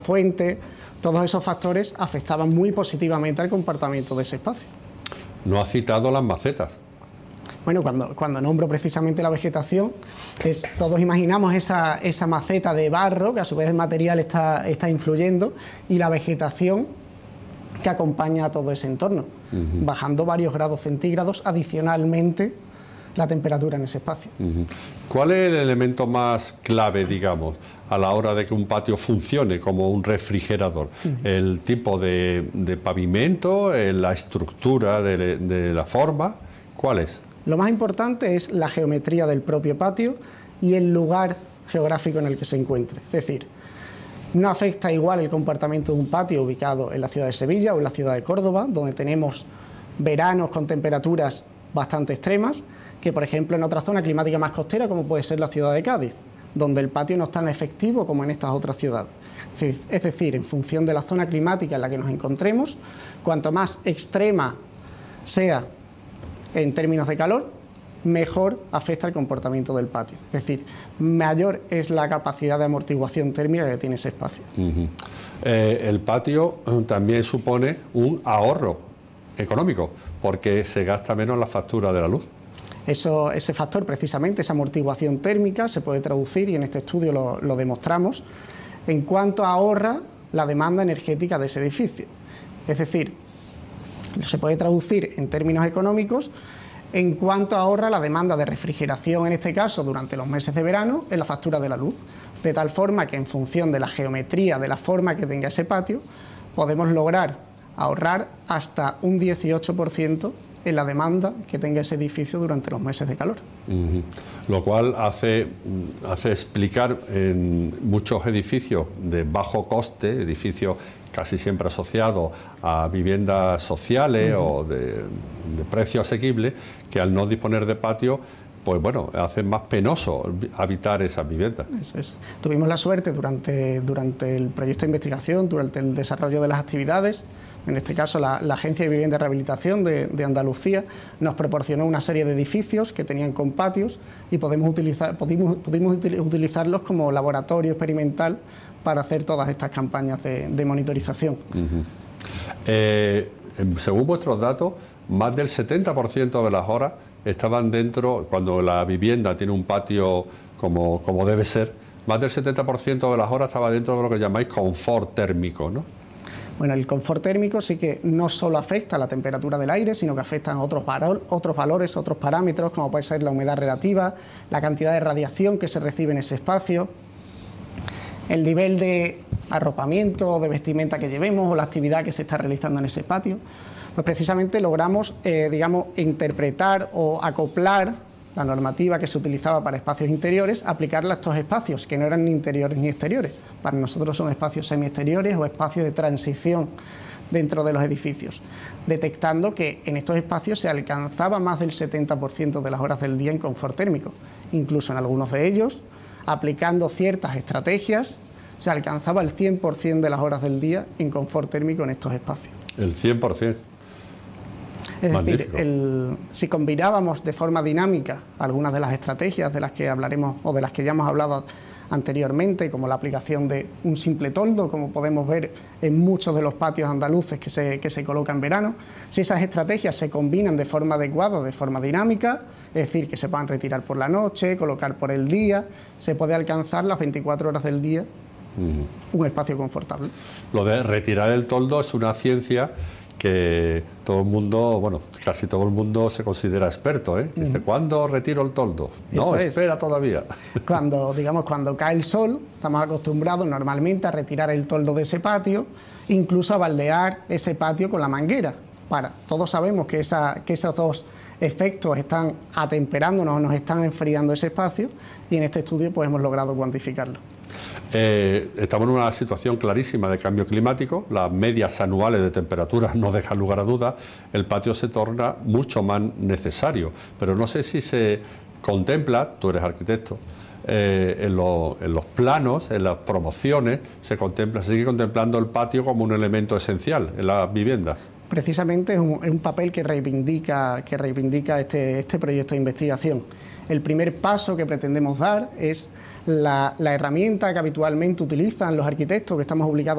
fuente, todos esos factores afectaban muy positivamente al comportamiento de ese espacio. No ha citado las macetas. Bueno, cuando nombro precisamente la vegetación, todos imaginamos esa maceta de barro, que a su vez el material está influyendo, y la vegetación que acompaña a todo ese entorno, bajando varios grados centígrados adicionalmente la temperatura en ese espacio. ¿Cuál es el elemento más clave, digamos, a la hora de que un patio funcione como un refrigerador? ¿El tipo de pavimento, la estructura de la forma? ¿Cuál es? Lo más importante es la geometría del propio patio y el lugar geográfico en el que se encuentre. Es decir, no afecta igual el comportamiento de un patio ubicado en la ciudad de Sevilla o en la ciudad de Córdoba, donde tenemos veranos con temperaturas bastante extremas, que por ejemplo en otra zona climática más costera, como puede ser la ciudad de Cádiz, donde el patio no es tan efectivo como en estas otras ciudades. Es decir, en función de la zona climática en la que nos encontremos, cuanto más extrema sea en términos de calor, mejor afecta el comportamiento del patio. Es decir, mayor es la capacidad de amortiguación térmica que tiene ese espacio. El patio también supone un ahorro económico, porque se gasta menos la factura de la luz. Ese factor, precisamente, esa amortiguación térmica, se puede traducir, y en este estudio lo demostramos, en cuanto ahorra la demanda energética de ese edificio. Es decir, se puede traducir en términos económicos en cuanto ahorra la demanda de refrigeración, en este caso durante los meses de verano, en la factura de la luz, de tal forma que en función de la geometría, de la forma que tenga ese patio, podemos lograr ahorrar hasta un 18% en la demanda que tenga ese edificio durante los meses de calor. Lo cual hace explicar en muchos edificios de bajo coste, edificios casi siempre asociados a viviendas sociales o de precio asequible, que al no disponer de patio, pues bueno, hace más penoso habitar esas viviendas. Eso es. Tuvimos la suerte durante el proyecto de investigación, durante el desarrollo de las actividades. En este caso, la Agencia de Vivienda y Rehabilitación de Andalucía nos proporcionó una serie de edificios que tenían con patios y pudimos utilizarlos como laboratorio experimental para hacer todas estas campañas de monitorización. Según vuestros datos, más del 70% de las horas estaban dentro, cuando la vivienda tiene un patio como debe ser, más del 70% de las horas estaba dentro de lo que llamáis confort térmico, ¿no? Bueno, el confort térmico sí que no solo afecta a la temperatura del aire, sino que afecta a otros valores, otros parámetros, como puede ser la humedad relativa, la cantidad de radiación que se recibe en ese espacio, el nivel de arropamiento o de vestimenta que llevemos o la actividad que se está realizando en ese patio. Pues precisamente logramos, interpretar o acoplar la normativa que se utilizaba para espacios interiores, aplicarla a estos espacios que no eran ni interiores ni exteriores. Para nosotros son espacios semiexteriores o espacios de transición dentro de los edificios, detectando que en estos espacios se alcanzaba más del 70% de las horas del día en confort térmico. Incluso en algunos de ellos, aplicando ciertas estrategias, se alcanzaba el 100% de las horas del día en confort térmico en estos espacios. El 100%. Es decir, si combinábamos de forma dinámica algunas de las estrategias de las que hablaremos o de las que ya hemos hablado anteriormente, como la aplicación de un simple toldo, como podemos ver en muchos de los patios andaluces que se colocan en verano, si esas estrategias se combinan de forma adecuada, de forma dinámica, es decir, que se puedan retirar por la noche, colocar por el día, se puede alcanzar las 24 horas del día un espacio confortable. Lo de retirar el toldo es una ciencia que todo el mundo, bueno, casi todo el mundo se considera experto, ¿eh? Dice, ¿cuándo retiro el toldo? No, espera todavía. Cuando cae el sol, estamos acostumbrados normalmente a retirar el toldo de ese patio, incluso a baldear ese patio con la manguera. Todos sabemos que esos dos efectos están atemperándonos, nos están enfriando ese espacio, y en este estudio pues hemos logrado cuantificarlo. Estamos en una situación clarísima de cambio climático, las medias anuales de temperaturas no dejan lugar a dudas, el patio se torna mucho más necesario, pero no sé si se contempla, tú eres arquitecto, en los planos, en las promociones, se sigue contemplando el patio como un elemento esencial en las viviendas. Precisamente es un papel que reivindica este proyecto de investigación. El primer paso que pretendemos dar es la herramienta que habitualmente utilizan los arquitectos, que estamos obligados